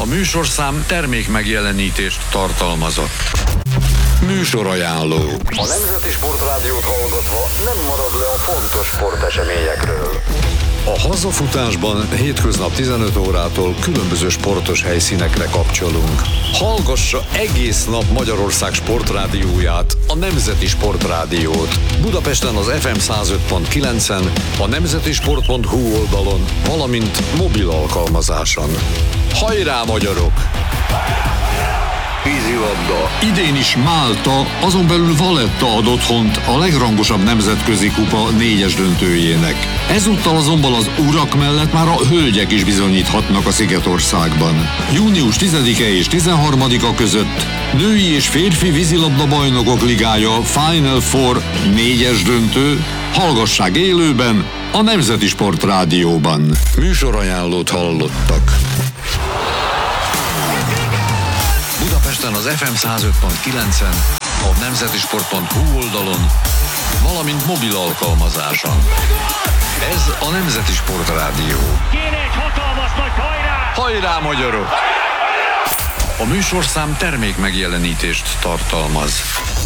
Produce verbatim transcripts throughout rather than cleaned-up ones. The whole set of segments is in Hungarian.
A műsorszám termék megjelenítést tartalmazott. Műsorajánló. A Nemzeti Sportrádiót hallgatva nem marad le a fontos sporteseményekről. A hazafutásban hétköznap tizenöt órától különböző sportos helyszínekre kapcsolunk. Hallgassa egész nap Magyarország sportrádióját, a Nemzeti Sportrádiót. Budapesten az ef em száz öt pont kilencen, a nemzetisport pont hu oldalon, valamint mobil alkalmazáson. Hajrá, magyarok! Vízilabda. Idén is Málta, azon belül Valletta ad otthont a legrangosabb nemzetközi kupa négyes döntőjének. Ezúttal azonban az urak mellett már a hölgyek is bizonyíthatnak a Szigetországban. június tizedike és tizenharmadika között női és férfi vízilabda bajnokok ligája Final Four négyes döntő, hallgassák élőben a Nemzeti Sportrádióban. Műsorajánlót hallottak. Budapesten az ef em száz öt pont kilencen, a nemzetisport pont hu oldalon, valamint mobil alkalmazáson. Ez a Nemzeti Sportrádió. Kéne egy hatalmas nagy hajrá! Hajrá, magyarok! A műsorszám termék megjelenítést tartalmaz.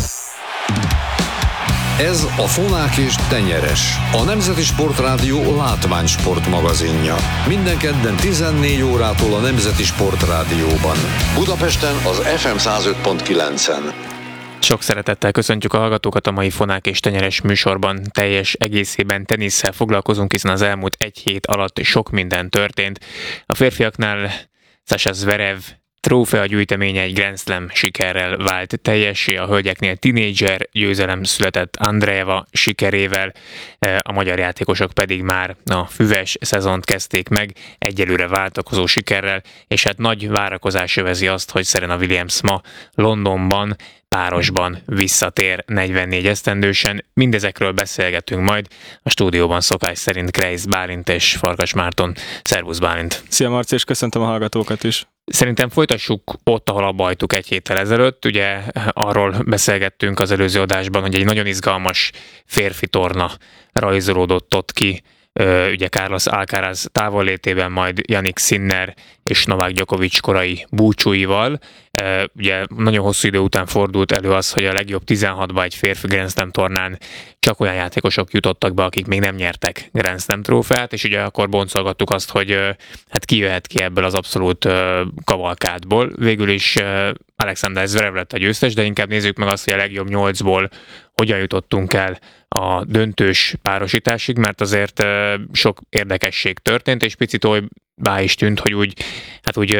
Ez a Fonák és Tenyeres, a Nemzeti Sportrádió látványsport magazinja. Minden kedden tizennégy órától a Nemzeti Sportrádióban. Budapesten az ef em száz öt pont kilencen. Sok szeretettel köszöntjük a hallgatókat a mai Fonák és Tenyeres műsorban. Teljes egészében tenisszel foglalkozunk, hiszen az elmúlt egy hét alatt sok minden történt. A férfiaknál Sasha Zverev trófea gyűjteménye egy Grand Slam sikerrel vált teljessé, a hölgyeknél tínédzser győzelem született Andreeva sikerével, a magyar játékosok pedig már a füves szezont kezdték meg egyelőre váltakozó sikerrel, és hát nagy várakozás övezi azt, hogy Serena Williams ma Londonban párosban visszatér negyvennégy esztendősen. Mindezekről beszélgetünk majd. A stúdióban szokás szerint Kreisz Bálint és Farkas Márton. Szervusz, Bálint! Szia, Marci, és köszöntöm a hallgatókat is! Szerintem folytassuk ott, ahol abba hagytuk egy héttel ezelőtt. Ugye arról beszélgettünk az előző adásban, hogy egy nagyon izgalmas férfi torna rajzolódott ott ki, ugye Carlos Alcaraz távollétében, majd Jannik Sinner és Novák Djokovic korai búcsúival. Ugye nagyon hosszú idő után fordult elő az, hogy a legjobb tizenhatba egy férfi Grand Slam tornán csak olyan játékosok jutottak be, akik még nem nyertek Grand Slam trófeát, és ugye akkor boncolgattuk azt, hogy hát ki jöhet ki ebből az abszolút kavalkádból. Végül is Alexander Zverev lett a győztes, de inkább nézzük meg azt, hogy a legjobb nyolcból hogyan jutottunk el a döntős párosításig, mert azért sok érdekesség történt, és picit olybá is tűnt, hogy úgy, hát úgy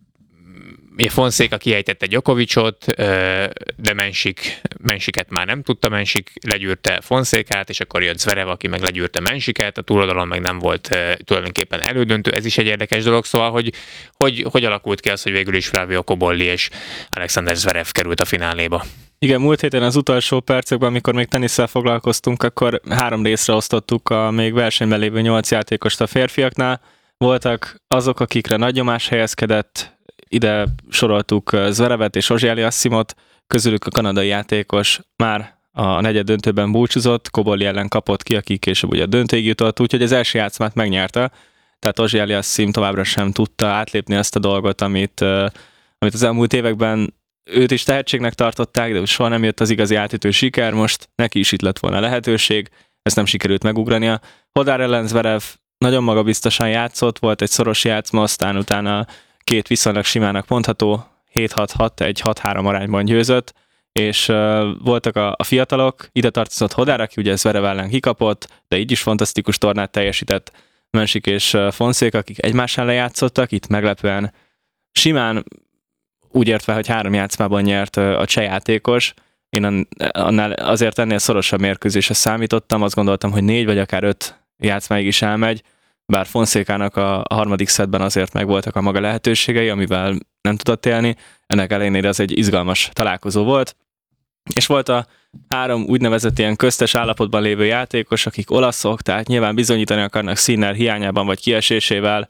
ugye Fonseca kiejtette Djokovicot, de Mensik, Mensiket már nem tudta, Mensik legyűrte Fonsecát, és akkor jött Zverev, aki meg legyűrte Mensiket, a túloldalon meg nem volt tulajdonképpen elődöntő, ez is egy érdekes dolog, szóval, hogy hogy, hogy alakult ki az, hogy végül is Flavio Cobolli és Alexander Zverev került a fináléba. Igen, múlt héten az utolsó percekben, amikor még tenisszel foglalkoztunk, akkor három részre osztottuk a még versenyben lévő nyolc játékost a férfiaknál. Voltak azok, akikre nagy nyomás helyezkedett, ide soroltuk Zverevet és Ozsi Aliassimot, közülük a kanadai játékos már a negyed döntőben búcsúzott, Cobolli ellen kapott ki, aki később ugye a döntőig jutott, úgyhogy az első játszmát megnyerte, tehát Ozsi Aliassim továbbra sem tudta átlépni ezt a dolgot, amit, amit az elmúlt években őt is tehetségnek tartották, de soha nem jött az igazi átütő siker, most neki is itt lett volna lehetőség, ezt nem sikerült megugrania. Hodár ellen Zverev nagyon magabiztosan játszott, volt egy szoros játszma, aztán utána két viszonylag simának mondható, hét hat hat, egy hat három arányban győzött, és uh, voltak a, a fiatalok, ide tartozott Hodár, aki ugye Zverev ellen kikapott, de így is fantasztikus tornát teljesített, Mensik és uh, Fonseca, akik egymás ellen játszottak, itt meglepően simán, úgy értve, hogy három játszmában nyert uh, a cseh játékos, én annál azért ennél szorosabb mérkőzésre számítottam, azt gondoltam, hogy négy vagy akár öt játszmáig is elmegy, bár Fonsecának a, a harmadik szettben azért megvoltak a maga lehetőségei, amivel nem tudott élni, ennek ellenére ez egy izgalmas találkozó volt, és volt a három úgynevezett ilyen köztes állapotban lévő játékos, akik olaszok, tehát nyilván bizonyítani akarnak Sinner hiányában vagy kiesésével,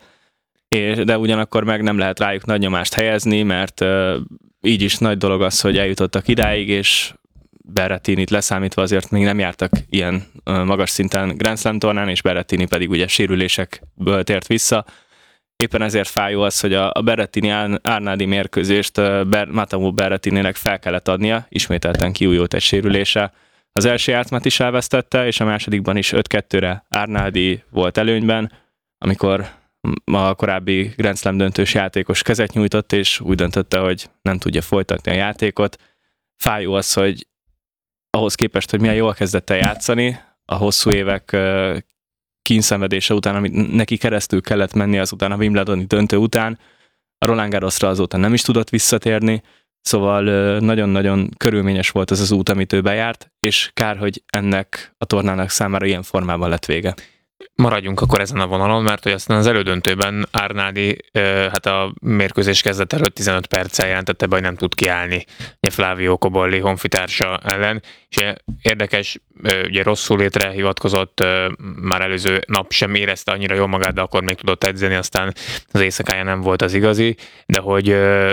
de ugyanakkor meg nem lehet rájuk nagy nyomást helyezni, mert uh, így is nagy dolog az, hogy eljutottak idáig, és Berrettinit leszámítva azért még nem jártak ilyen uh, magas szinten Grand Slam tornán, és Berrettini pedig ugye sérülésekből tért vissza, éppen ezért fájó az, hogy a, a Berrettini-Arnaldi mérkőzést Ber, Matteo Berrettininek fel kellett adnia, ismételten kiújult egy sérülése. Az első játszmát is elvesztette, és a másodikban is öt kettőre Arnaldi volt előnyben, amikor a korábbi Grand Slam döntős játékos kezet nyújtott, és úgy döntötte, hogy nem tudja folytatni a játékot. Fájó az, hogy ahhoz képest, hogy milyen jól kezdett el játszani, a hosszú évek kínszenvedése után, amit neki keresztül kellett menni azután a Wimbledoni döntő után, a Roland Garrosra azóta nem is tudott visszatérni, szóval nagyon-nagyon körülményes volt az az út, amit ő bejárt, és kár, hogy ennek a tornának számára ilyen formában lett vége. Maradjunk akkor ezen a vonalon, mert hogy aztán az elődöntőben Arnaldi hát a mérkőzés kezdet előtt tizenöt perccel jelentette be, hogy nem tud kiállni Flavio Cobolli honfitársa ellen, és érdekes, ugye rosszul létre hivatkozott, már előző nap sem érezte annyira jól magát, de akkor még tudott edzeni, aztán az éjszakája nem volt az igazi, de hogy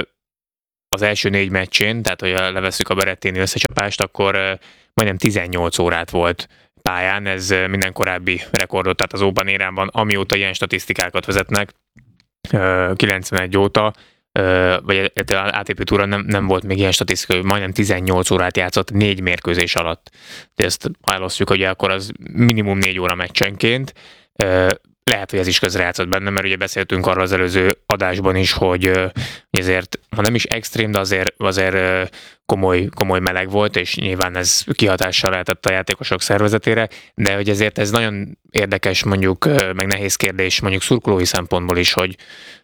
az első négy meccsén, tehát hogy levesszük a Berrettini összecsapást, akkor majdnem tizennyolc órát volt pályán, ez minden korábbi rekordot, tehát az Open érában, amióta ilyen statisztikákat vezetnek, kilencvenegy óta, vagy á té pé túron nem, nem volt még ilyen statisztika, hogy majdnem tizennyolc órát játszott négy mérkőzés alatt. De ezt elosztjuk, hogy akkor az minimum négy óra meccsenként. Lehet, hogy ez is közrejátszott benne, mert ugye beszéltünk arról az előző adásban is, hogy ezért, ha nem is extrém, de azért, azért komoly, komoly meleg volt, és nyilván ez kihatással lehetett a játékosok szervezetére, de hogy ezért ez nagyon érdekes, mondjuk, meg nehéz kérdés, mondjuk szurkolói szempontból is, hogy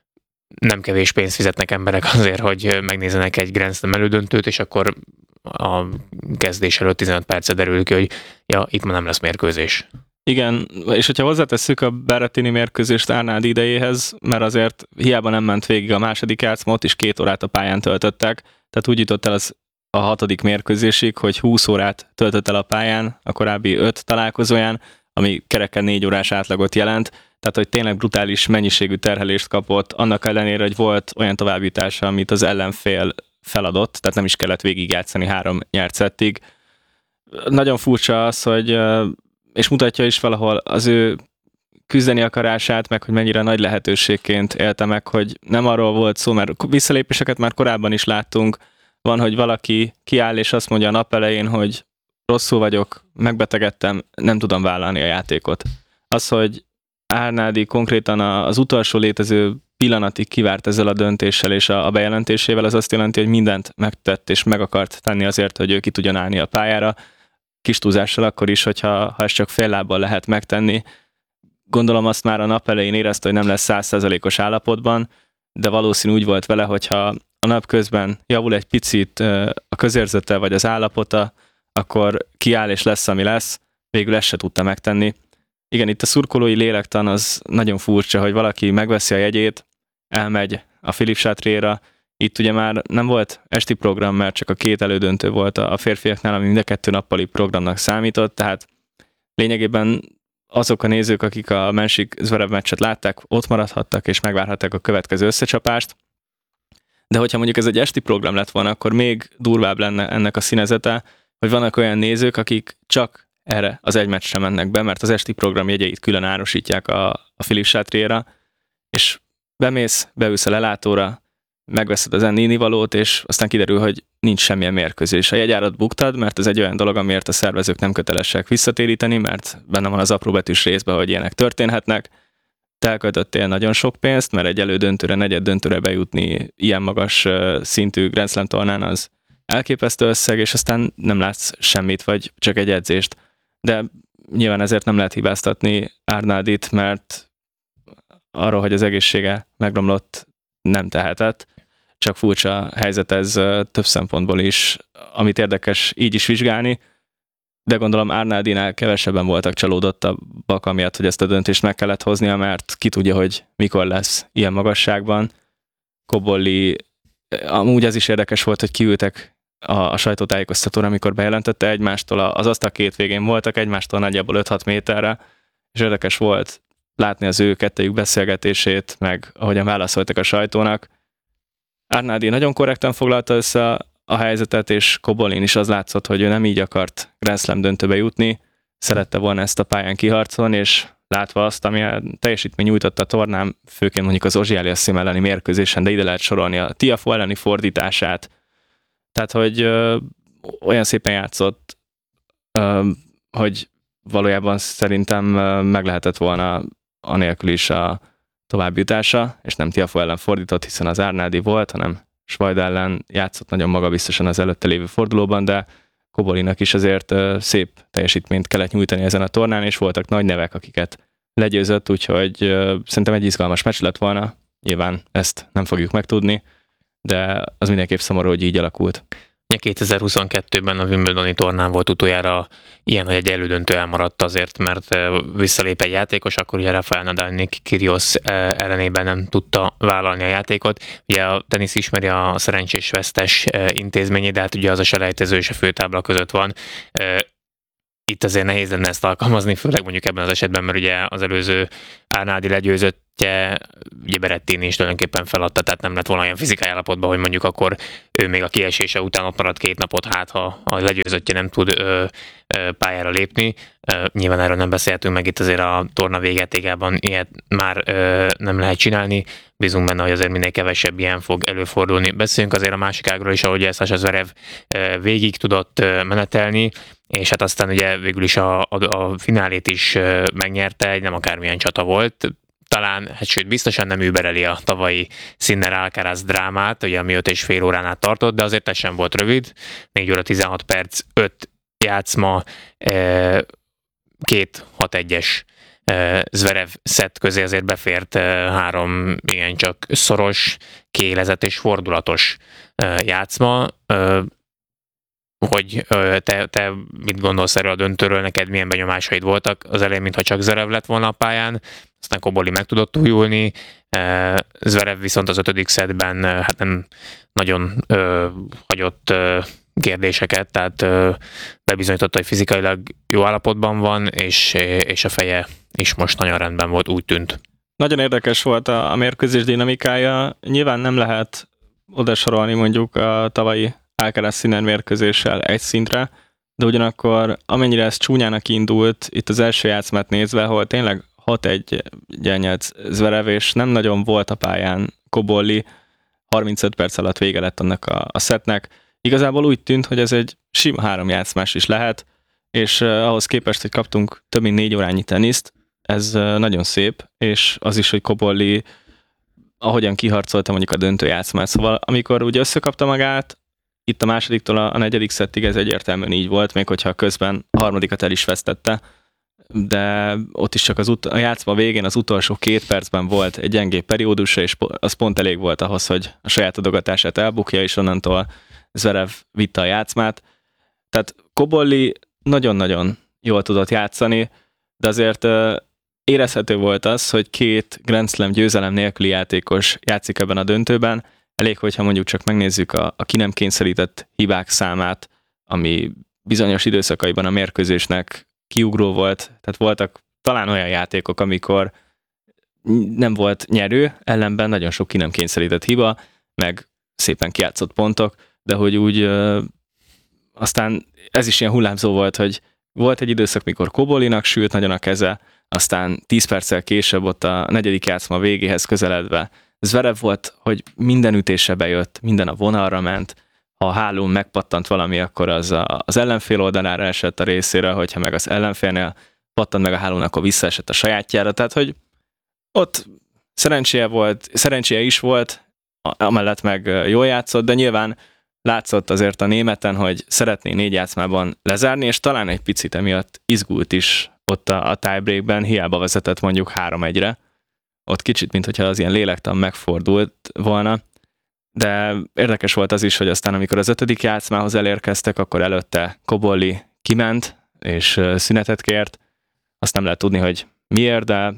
nem kevés pénzt fizetnek emberek azért, hogy megnézzenek egy Grand Slam elődöntőt, és akkor a kezdés előtt tizenöt percet derül ki, hogy ja, itt ma nem lesz mérkőzés. Igen, és hogyha hozzátesszük a Berrettini mérkőzést Arnaldi idejéhez, mert azért hiába nem ment végig a második játszma, ott is két órát a pályán töltöttek, tehát úgy jutott el az a hatodik mérkőzésig, hogy húsz órát töltött el a pályán a korábbi öt találkozóján, ami kereken négy órás átlagot jelent, tehát hogy tényleg brutális mennyiségű terhelést kapott, annak ellenére, hogy volt olyan továbbjutása, amit az ellenfél feladott, tehát nem is kellett végigjátszani három nyert szettig. Nagyon furcsa az, hogy és mutatja is valahol az ő küzdeni akarását, meg hogy mennyire nagy lehetőségként élte meg, hogy nem arról volt szó, mert visszalépéseket már korábban is láttunk, van, hogy valaki kiáll és azt mondja a nap elején, hogy rosszul vagyok, megbetegedtem, nem tudom vállalni a játékot. Az, hogy Arnaldi konkrétan az utolsó létező pillanatig kivárt ezzel a döntéssel és a bejelentésével, az azt jelenti, hogy mindent megtett és meg akart tenni azért, hogy ő ki tudjon állni a pályára, kis túlzással akkor is, hogyha ha ezt csak fél lábbal lehet megtenni. Gondolom azt már a nap elején érezte, hogy nem lesz száz százalékos állapotban, de valószínű úgy volt vele, hogyha a nap közben javul egy picit a közérzete vagy az állapota, akkor kiáll és lesz, ami lesz. Végül ezt se tudta megtenni. Igen, itt a szurkolói lélektan az nagyon furcsa, hogy valaki megveszi a jegyét, elmegy a Philippe Chatrier-ra. Itt ugye már nem volt esti program, mert csak a két elődöntő volt a férfiaknál, ami mind a kettő nappali programnak számított, tehát lényegében azok a nézők, akik a másik Zverev meccset látták, ott maradhattak és megvárhatták a következő összecsapást. De hogyha mondjuk ez egy esti program lett volna, akkor még durvább lenne ennek a színezete, hogy vannak olyan nézők, akik csak erre az egy meccsre mennek be, mert az esti program jegyeit külön árusítják a, a Philippe Chatrier-ra, és bemész, beülsz a lelátóra, megveszed az ennivalót, és aztán kiderül, hogy nincs semmilyen mérkőzés. A jegyárat buktad, mert ez egy olyan dolog, amiért a szervezők nem kötelesek visszatéríteni, mert benne van az apróbetűs részben, hogy ilyenek történhetnek. Te elköltöttél nagyon sok pénzt, mert egy elődöntőre, negyed döntőre bejutni ilyen magas szintű Grand Slam tornán az elképesztő összeg, és aztán nem látsz semmit, vagy csak egy edzést. De nyilván ezért nem lehet hibáztatni Arnaldit, mert arról, hogy az egészsége megromlott, nem tehetett. Csak furcsa helyzet ez több szempontból is, amit érdekes így is vizsgálni, de gondolom Arnaldinál kevesebben voltak csalódottabbak, amiatt, hogy ezt a döntést meg kellett hoznia, mert ki tudja, hogy mikor lesz ilyen magasságban. Cobolli, amúgy az is érdekes volt, hogy kiültek a, a sajtótájékoztatóra, amikor bejelentette egymástól, az asztal két végén voltak, egymástól nagyjából öt-hat méterre, és érdekes volt látni az ő kettejük beszélgetését, meg ahogyan válaszoltak a sajtónak. Arnaldi nagyon korrekten foglalta össze a helyzetet, és Cobollin is az látszott, hogy ő nem így akart Grand Slam döntőbe jutni, szerette volna ezt a pályán kiharcolni, és látva azt, ami a teljesítmény nyújtott a tornán, főként mondjuk az Ozsi-Aliasszim elleni mérkőzésen, de ide lehet sorolni a Tiafoe elleni fordítását. Tehát, hogy ö, olyan szépen játszott, ö, hogy valójában szerintem ö, meg lehetett volna anélkül is a továbbjutása, és nem Tiafoe ellen fordított, hiszen az Árnádi volt, hanem Svajda ellen játszott nagyon magabiztosan az előtte lévő fordulóban, de Kobolinak is azért ö, szép teljesítményt kellett nyújtani ezen a tornán, és voltak nagy nevek, akiket legyőzött, úgyhogy ö, szerintem egy izgalmas meccs lett volna. Nyilván ezt nem fogjuk megtudni, de az mindenképp szomorú, hogy így alakult. kétezer-huszonkettőben a Wimbledoni tornán volt utoljára ilyen, hogy egy elődöntő elmaradt azért, mert visszalép egy játékos, akkor ugye Rafael Nadal Nick Kyrgios ellenében nem tudta vállalni a játékot. Ugye a tenisz ismeri a szerencsés vesztes intézményét, de hát ugye az a selejtező és a főtábla között van. Itt azért nehéz lenne ezt alkalmazni, főleg mondjuk ebben az esetben, mert ugye az előző Árnádi legyőzöttje, ugye Berrettini is tulajdonképpen feladta, tehát nem lett volna olyan fizikai állapotban, hogy mondjuk akkor ő még a kiesése után ott maradt két napot, hát ha a legyőzöttje nem tud ö, ö, pályára lépni. Ö, nyilván erről nem beszélhetünk, meg itt azért a torna végjátékában ilyet már ö, nem lehet csinálni. Bízunk benne, hogy azért minél kevesebb ilyen fog előfordulni. Beszéljünk azért a másik ágról is, ahogy Sasha Zverev végig tudott menetelni, és hát aztán ugye végül is a, a, a finálét is megnyerte, egy nem akármilyen csata volt. Talán, hát sőt, biztosan nem übereli a tavalyi Sinner Alcaraz drámát, ugye ami öt és fél órán át tartott, de azért ez sem volt rövid. négy óra tizenhat perc, öt játszma, két hat egyes Zverev szett közé azért befért három ilyen csak szoros, kiélezett és fordulatos játszma. Hogy te, te mit gondolsz erről a döntőről, neked milyen benyomásaid voltak? Az elején, mintha csak Zverev lett volna a pályán, aztán Koboli meg tudott újulni, Zverev viszont az ötödik szettben hát nem nagyon ö, hagyott ö, kérdéseket, tehát ö, bebizonyította, hogy fizikailag jó állapotban van, és, és a feje is most nagyon rendben volt, úgy tűnt. Nagyon érdekes volt a, a mérkőzés dinamikája. Nyilván nem lehet oda sorolni mondjuk a tavalyi Alcaraz Sinner mérkőzéssel egy szintre, de ugyanakkor amennyire ez csúnyának indult, itt az első játszmát nézve, ahol tényleg hat egy nyert Zverev, és nem nagyon volt a pályán Koboli, harmincöt perc alatt vége lett annak a, a szettnek. Igazából úgy tűnt, hogy ez egy sima három játszmás is lehet, és uh, ahhoz képest, hogy kaptunk több mint négy órányi teniszt, ez uh, nagyon szép, és az is, hogy Koboli ahogyan kiharcolta mondjuk a döntő játszmát. Szóval amikor ugye összekapta magát, itt a másodiktól a negyedik szettig ez egyértelműen így volt, még hogyha közben a harmadikat el is vesztette, de ott is csak az ut- a játszma végén az utolsó két percben volt egy gyengébb periódusa, és az pont elég volt ahhoz, hogy a saját adogatását elbukja, és onnantól Zverev vitte a játszmát. Tehát Koboli nagyon-nagyon jól tudott játszani, de azért uh, érezhető volt az, hogy két Grand Slam győzelem nélküli játékos játszik ebben a döntőben. Elég, hogyha mondjuk csak megnézzük a, a ki nem kényszerített hibák számát, ami bizonyos időszakaiban a mérkőzésnek kiugró volt. Tehát voltak talán olyan játékok, amikor nem volt nyerő, ellenben nagyon sok ki nem kényszerített hiba, meg szépen kijátszott pontok, de hogy úgy ö, aztán ez is ilyen hullámzó volt, hogy volt egy időszak, mikor Kobolinak sült nagyon a keze, aztán tíz perccel később ott a negyedik játszma végéhez közeledve Zverev volt, hogy minden ütése bejött, minden a vonalra ment, ha a hálón megpattant valami, akkor az a, az ellenfél oldalára esett a részére, hogyha meg az ellenfélnél pattant meg a hálón, akkor visszaesett a sajátjára, tehát hogy ott szerencséje volt, szerencséje is volt, amellett meg jól játszott, de nyilván látszott azért a németen, hogy szeretné négy játszmában lezárni, és talán egy picit emiatt izgult is ott a, a tiebreakben, hiába vezetett mondjuk három egyre. Ott kicsit, mintha az ilyen lélektan megfordult volna, de érdekes volt az is, hogy aztán amikor az ötödik játszmához elérkeztek, akkor előtte Koboli kiment, és szünetet kért. Azt nem lehet tudni, hogy miért, de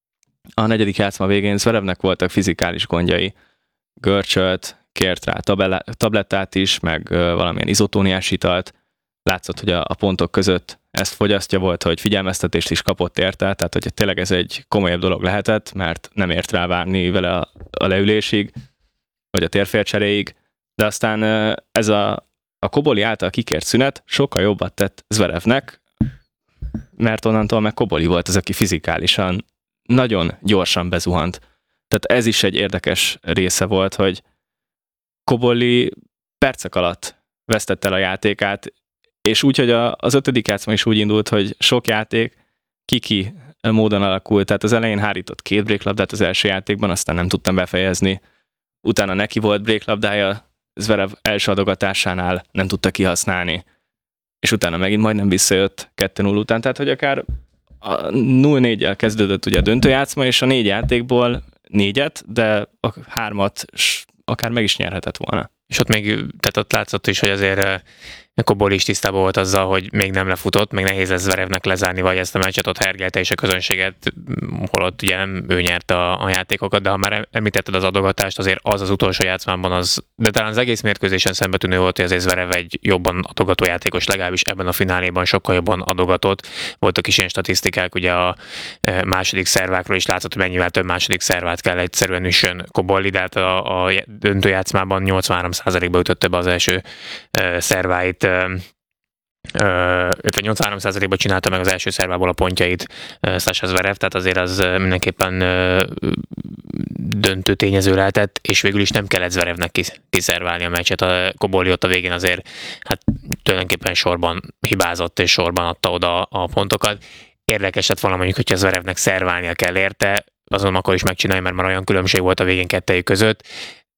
a negyedik játszma végén Zverevnek voltak fizikális gondjai. Görcsölt, kért rá tablettát is, meg valamilyen izotóniás italt. Látszott, hogy a, a pontok között ezt fogyasztja, volt, hogy figyelmeztetést is kapott érte, tehát hogy tényleg ez egy komolyabb dolog lehetett, mert nem ért rá várni vele a, a leülésig, vagy a térfélcseréig, de aztán ez a, a Koboli által kikért szünet sokkal jobbat tett Zverevnek, mert onnantól meg Koboli volt az, aki fizikálisan nagyon gyorsan bezuhant. Tehát ez is egy érdekes része volt, hogy Koboli percek alatt vesztette el a játékát, és úgy, hogy a, az ötödik játszma is úgy indult, hogy sok játék kiki módon alakult, tehát az elején hárított két breaklabdát az első játékban, aztán nem tudtam befejezni. Utána neki volt breaklabdája, Zverev első adogatásánál nem tudta kihasználni, és utána megint majdnem visszajött kettő null után, tehát hogy akár a nulla négyel kezdődött ugye a döntőjátszma, és a négy játékból négyet, de a hármat akár meg is nyerhetett volna. És ott még, tehát ott látszott is, hogy azért Koboli is tisztában volt azzal, hogy még nem lefutott, még nehéz lesz Zverevnek lezárni, vagy ezt a meccset ott hergelte is a közönséget, holott ugye nem ő nyerte a, a játékokat, de ha már említetted az adogatást, azért az az utolsó játszmában az, de talán az egész mérkőzésen szembetűnő volt, hogy azért Zverev egy jobban adogató játékos, legalábbis ebben a fináléban sokkal jobban adogatott. Voltak is ilyen statisztikák, ugye a második szervákról is látszott, hogy mennyivel több második szervát kell egyszerűen üssön Koboli, de hát a, a döntőjátszmában nyolcvanhárom százalékba ütötte be az első szerváit, illetve nyolcvanhárom százalékban csinálta meg az első szervából a pontjait Sasha Zverev, tehát azért az mindenképpen döntő tényező lehetett, és végül is nem kellett Zverevnek kiszerválni a meccset. A Koboli ott a végén azért hát tulajdonképpen sorban hibázott, és sorban adta oda a pontokat. Érdekes lett volna mondjuk, hogyha Zverevnek szerválnia kell érte, azon akkor is megcsinálja, mert már olyan különbség volt a végén kettejük között,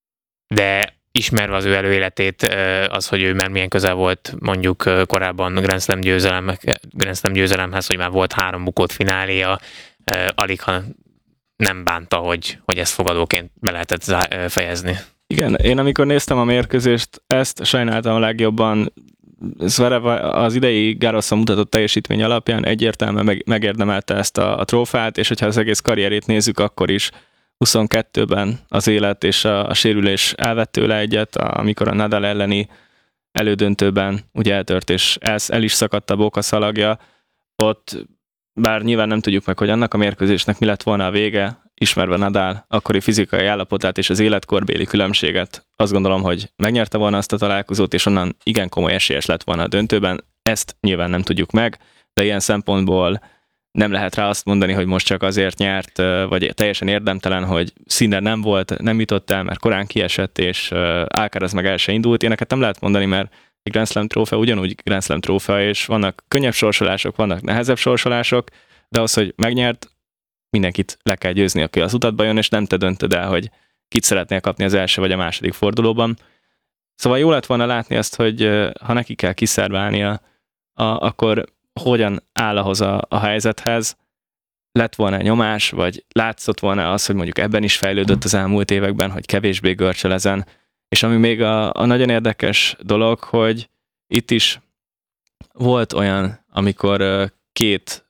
de ismerve az ő előéletét, az, hogy ő már milyen közel volt mondjuk korábban Grand Slam, győzelem, Grand Slam győzelemhez, hogy már volt három bukott fináléja, alig ha nem bánta, hogy, hogy ezt fogadóként be lehetett fejezni. Igen, én amikor néztem a mérkőzést, ezt sajnáltam a legjobban. Zverev az idei Garroson mutatott teljesítmény alapján egyértelműen meg, megérdemelte ezt a, a trófát, és hogyha az egész karrierét nézzük, akkor is huszonkettőben az élet és a, a sérülés elvett tőle egyet, amikor a Nadal elleni elődöntőben ugye eltört, és el, el is szakadt a bókaszalagja. Ott, bár nyilván nem tudjuk meg, hogy annak a mérkőzésnek mi lett volna a vége, ismerve Nadal akkori fizikai állapotát és az életkorbéli különbséget, azt gondolom, hogy megnyerte volna azt a találkozót, és onnan igen komoly esélyes lett volna a döntőben. Ezt nyilván nem tudjuk meg, de ilyen szempontból nem lehet rá azt mondani, hogy most csak azért nyert, vagy teljesen érdemtelen, hogy Sinner nem volt, nem jutott el, mert korán kiesett, és Alcaraz meg el se indult. Ilyeneket nem lehet mondani, mert egy Grand Slam trófea ugyanúgy Grand Slam trófea, és vannak könnyebb sorsolások, vannak nehezebb sorsolások, de az, hogy megnyert, mindenkit le kell győzni, aki az utatba jön, és nem te döntöd el, hogy kit szeretnél kapni az első vagy a második fordulóban. Szóval jó lett volna látni azt, hogy ha neki kell kiszerválnia, a, akkor hogyan áll ahhoz a, a helyzethez, lett volna nyomás, vagy látszott volna az, hogy mondjuk ebben is fejlődött az elmúlt években, hogy kevésbé görcsöl ezen. És ami még a, a nagyon érdekes dolog, hogy itt is volt olyan, amikor két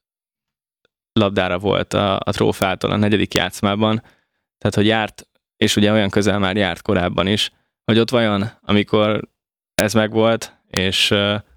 labdára volt a, a trófától a negyedik játszmában, tehát hogy járt, és ugye olyan közel már járt korábban is, hogy ott vajon, amikor ez megvolt, és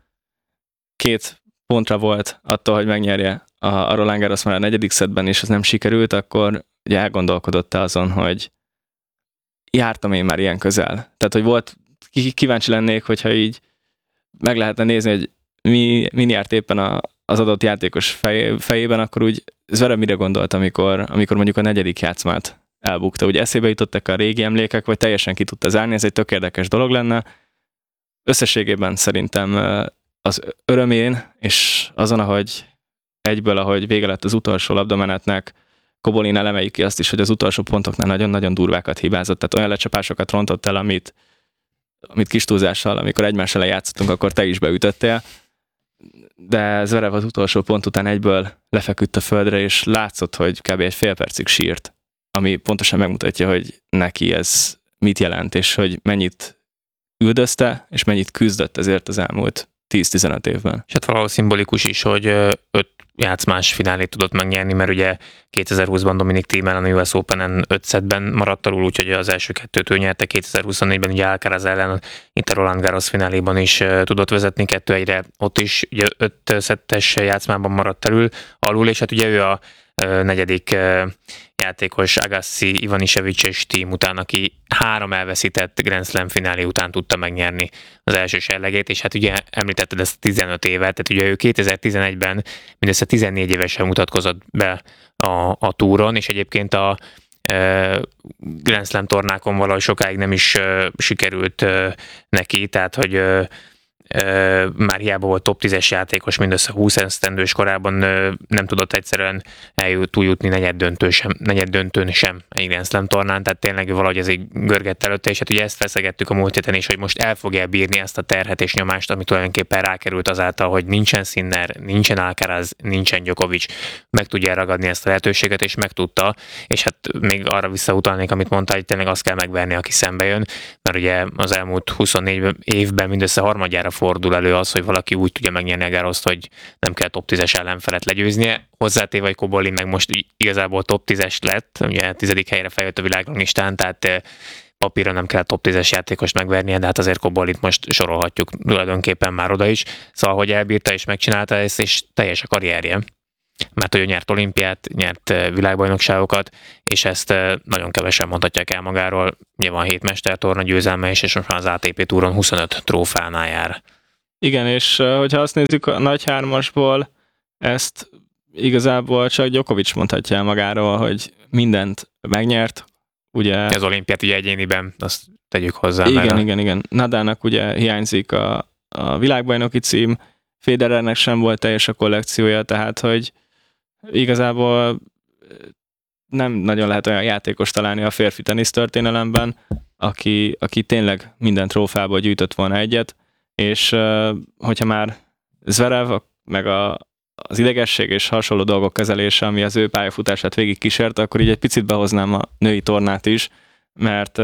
két pontra volt attól, hogy megnyerje a, a Roland Garros már a negyedik szettben, és az nem sikerült, akkor ugye elgondolkodott azon, hogy jártam én már ilyen közel. Tehát, hogy volt, kíváncsi lennék, hogyha így meg lehetne nézni, hogy mi, mi járt éppen a, az adott játékos fej, fejében, akkor úgy Zverev mire gondolt, amikor, amikor mondjuk a negyedik játszmát elbukta. Ugye eszébe jutottak a régi emlékek, vagy teljesen ki tudta zárni, ez egy tök érdekes dolog lenne. Összességében szerintem az örömén, és azon, ahogy egyből, ahogy vége lett az utolsó labdamenetnek, Kobolin elemeljük ki azt is, hogy az utolsó pontoknál nagyon-nagyon durvákat hibázott, tehát olyan lecsapásokat rontott el, amit, amit kis túlzással, amikor egymás ellen játszottunk, akkor te is beütöttél, de Zverev az utolsó pont után egyből lefeküdt a földre, és látszott, hogy kb. Egy fél percig sírt, ami pontosan megmutatja, hogy neki ez mit jelent, és hogy mennyit üldözte, és mennyit küzdött ezért az elmúlt tíz-tizenöt évben. És hát valahol szimbolikus is, hogy öt játszmás finálét tudott megnyerni, mert ugye kétezer-húszban Dominic Thiem ellen a u es Openen öt szettben maradt alul, úgyhogy az első kettőt ő nyerte, kétezer-huszonnégyben ugye Alcaraz ellen itt a Roland Garros fináléban is tudott vezetni kettő egyre, ott is ugye öt szettes játszmában maradt elül, alul, és hát ugye ő a negyedik játékos Agassi, Ivanisevic tím után, aki három elveszített Grand Slam finálé után tudta megnyerni az első serlegét, és hát ugye említetted ezt tizenöt évet, tehát ugye ő kétezer-tizenegyben mindössze tizennégy évesen mutatkozott be a, a túron, és egyébként a Grand Slam tornákon valahogy sokáig nem is uh, sikerült uh, neki, tehát hogy uh, uh, már hiába volt top tízes játékos, mindössze húsz esztendős korában uh, nem tudott egyszerűen eljut, túljutni negyed, döntő sem, negyed döntőn sem egy Grand Slam tornán, tehát tényleg valahogy ez így görgett előtte, és hát ugye ezt feszegettük a múlt héten is, hogy most el fogja bírni ezt a terhet és nyomást, ami tulajdonképpen rákerült azáltal, hogy nincsen Sinner, nincsen Alcaraz, nincsen Djokovic, meg tudja ragadni ezt a lehetőséget, és megtudta, és hát még arra visszautalnék, amit mondta, hogy tényleg azt kell megverni, aki szembe jön, mert ugye az elmúlt huszonnégy évben mindössze harmadjára fordul elő az, hogy valaki úgy tudja megnyerni a Garrost, hogy nem kell top tízes ellenfelet legyőznie. Hozzátéve, hogy Kobolin meg most igazából top tízes lett, ugye tizedik helyre feljött a világranglistán, tehát papíron nem kell top tízes játékost megvernie, de hát azért Kobolint most sorolhatjuk tulajdonképpen már oda is. Szóval, hogy elbírta és megcsinálta ezt, és teljes a karrierje. Mert hogy ő nyert olimpiát, nyert világbajnokságokat, és ezt nagyon kevesen mondhatják el magáról. Ugye van hét mestertorna győzelme is, és most már az á té pé túron huszonöt trófánál jár. Igen, és hogyha azt nézzük a nagy hármasból, ezt igazából csak Djokovic mondhatja el magáról, hogy mindent megnyert. Ugye, az olimpiát ugye egyéniben, azt tegyük hozzá. Igen, mert igen, igen. Nadalnak ugye hiányzik a, a világbajnoki cím, Federernek sem volt teljes a kollekciója, tehát hogy igazából nem nagyon lehet olyan játékos találni a férfi tenisztörténelemben, aki, aki tényleg minden trófából gyűjtött volna egyet, és hogyha már Zverev, meg a, az idegesség és hasonló dolgok kezelése, ami az ő pályafutását végig kísérte, akkor így egy picit behoznám a női tornát is, mert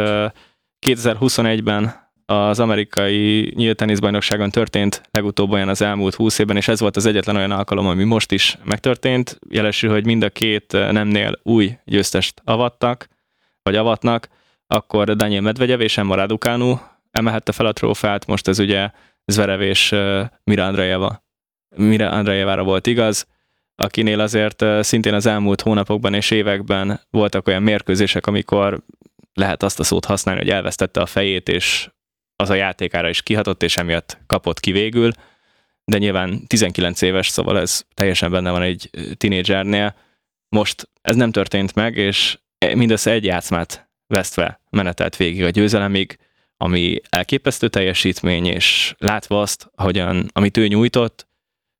kétezer-huszonegyben az amerikai nyílt teniszbajnokságon történt legutóbb olyan az elmúlt húsz évben, és ez volt az egyetlen olyan alkalom, ami most is megtörtént. Jelesül, hogy mind a két nemnél új győztest avattak, vagy avatnak, akkor Daniil Medvegyev és Emma Raducanu emelhette fel a trófát, most ez ugye Zverev és Mira Andreeva. Mira Andreevára volt igaz, akinél azért szintén az elmúlt hónapokban és években voltak olyan mérkőzések, amikor lehet azt a szót használni, hogy elvesztette a fejét, és az a játékára is kihatott, és emiatt kapott ki végül, de nyilván tizenkilenc éves, szóval ez teljesen benne van egy tinédzsernél. Most ez nem történt meg, és mindössze egy játszmát vesztve menetelt végig a győzelemig, ami elképesztő teljesítmény, és látva azt, ahogyan, amit ő nyújtott,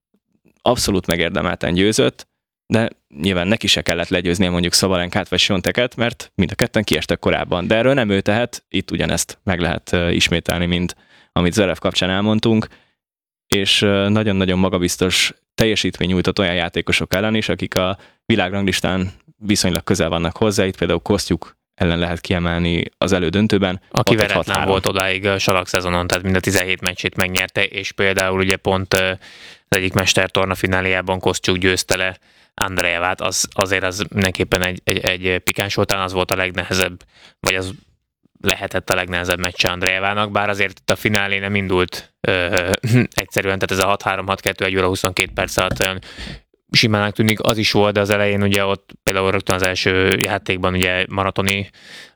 abszolút megérdemelten győzött, de nyilván neki se kellett legyőznie mondjuk Szabalenkát vagy Swiateket, mert mind a ketten kiestek korábban. De erről nem ő tehet, itt ugyanezt meg lehet ismételni, mint amit Zverev kapcsán elmondtunk, és nagyon-nagyon magabiztos teljesítmény nyújtott olyan játékosok ellen is, akik a világranglistán viszonylag közel vannak hozzá, itt például Kosztjuk ellen lehet kiemelni az elődöntőben. Aki veretlen volt odáig a salak szezonon, tehát mind a tizenhét meccsét megnyerte, és például ugye pont az egyik mestertorna fináléjában Kosztjuk győzte le Andreevát, az, azért az mindenképpen egy, egy, egy pikáns volt, az volt a legnehezebb, vagy az lehetett a legnehezebb meccse Andreevának, bár azért a finálé nem indult ö, egyszerűen, tehát ez a hat három hat kettő egy óra huszonkét perc alatt olyan simának tűnik, az is volt, de az elején ugye ott például rögtön az első játékban ugye maratoni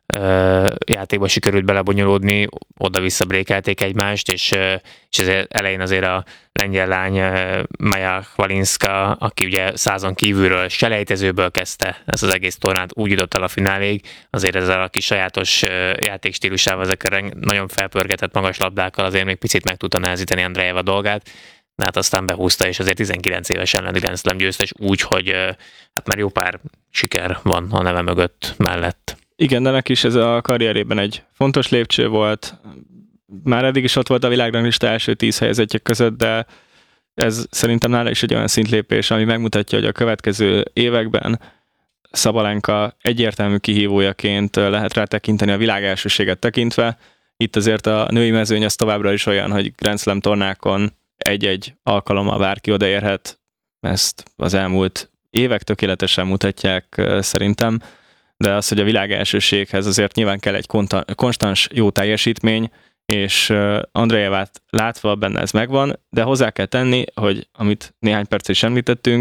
uh, játékban sikerült belebonyolódni, oda-vissza brékelték egymást, és, uh, és ezért elején azért a lengyel lány uh, Maja Valinska, aki ugye százon kívülről selejtezőből kezdte ezt az egész tornát, úgy jutott el a fináléig, azért ezzel a kis sajátos uh, játékstílusával, ezekkel nagyon felpörgetett magas labdákkal azért még picit meg tudta nehezíteni Andreeva dolgát, de hát aztán behúzta, és azért tizenkilenc évesen lett Grand Slam győztes, úgyhogy hát már jó pár siker van a neve mögött mellett. Igen, de neki is ez a karrierében egy fontos lépcső volt. Már eddig is ott volt a világranglista első tíz helyezettjek között, de ez szerintem nála is egy olyan szintlépés, ami megmutatja, hogy a következő években Szabalenka egyértelmű kihívójaként lehet rá tekinteni a világ elsőséget tekintve. Itt azért a női mezőny az továbbra is olyan, hogy Grand Slam tornákon egy-egy alkalommal bárki odaérhet, ezt az elmúlt évek tökéletesen mutatják szerintem, de az, hogy a világ elsőséghez azért nyilván kell egy konstans jó teljesítmény, és Andreevát látva benne ez megvan, de hozzá kell tenni, hogy amit néhány percet is említettünk,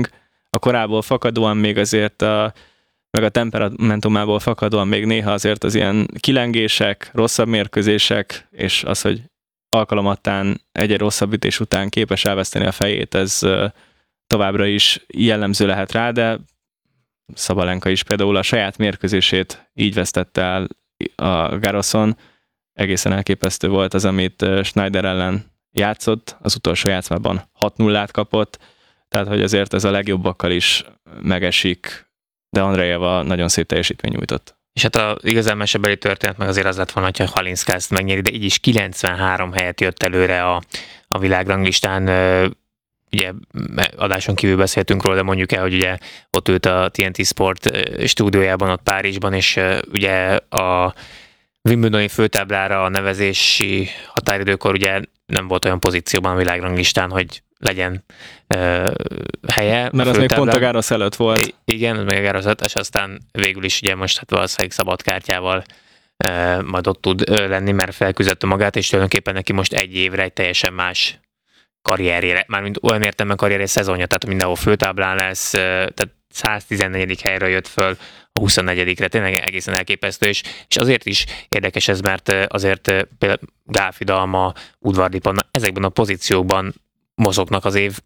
a korából fakadóan még azért a, meg a temperamentumából fakadóan még néha azért az ilyen kilengések, rosszabb mérkőzések, és az, hogy alkalomattán egy-egy rosszabb ütés után képes elveszteni a fejét, ez továbbra is jellemző lehet rá, de Szabalenka is például a saját mérkőzését így vesztette el a Garroson. Egészen elképesztő volt az, amit Schneider ellen játszott, az utolsó játszmában hat nullát kapott, tehát hogy azért ez a legjobbakkal is megesik, de Andrejeva nagyon szép teljesítmény nyújtott. És hát az igazán mesebeli történet meg azért az lett volna, hogyha Halinszka ezt megnyeri, de így is kilencvenhárom helyet jött előre a, a világranglistán. Ugye adáson kívül beszéltünk róla, de mondjuk el, hogy ugye ott ült a té en té Sport stúdiójában, ott Párizsban, és ugye a Wimbledoni főtáblára a nevezési határidőkor ugye nem volt olyan pozícióban a világranglistán, hogy legyen uh, helye. Mert az még pont a Garros előtt volt. I- igen, az még a Garros előtt, és aztán végül is ugye most hát valószínűleg szabad kártyával uh, majd ott tud uh, lenni, mert felküzdette magát, és tulajdonképpen neki most egy évre egy teljesen más karrierjére, mármint olyan értelemben karrierje szezonja, tehát mindenhol főtáblán lesz, uh, tehát száztizennegyedik helyről jött föl a huszonnegyedikre, tényleg egészen elképesztő, és, és azért is érdekes ez, mert azért például Gálfi Dalma, Udvardi Panna ezekben a pozíciókban mozognak az év